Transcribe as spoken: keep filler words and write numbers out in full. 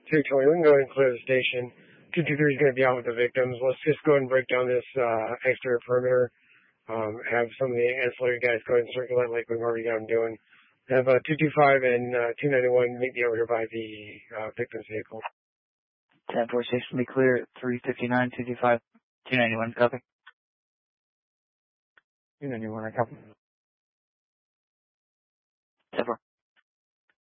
three twenty, we can go ahead and clear the station. two two three is going to be out with the victims. Let's just go ahead and break down this uh, exterior perimeter. Um, have some of the ancillary guys go ahead and circulate like we've already got them doing. Have uh, two two five and uh, two ninety-one meet me over here by the uh, victim's vehicle. ten four station, be clear. three fifty-nine, two two five, two ninety-one, copy. two ninety-one, I copy. ten four.